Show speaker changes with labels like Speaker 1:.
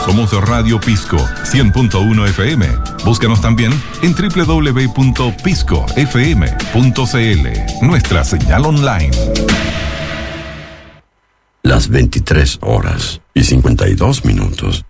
Speaker 1: Somos Radio Pisco 100.1 FM. Búscanos también en www.piscofm.cl, nuestra señal online.
Speaker 2: Las 23 horas y 52 minutos.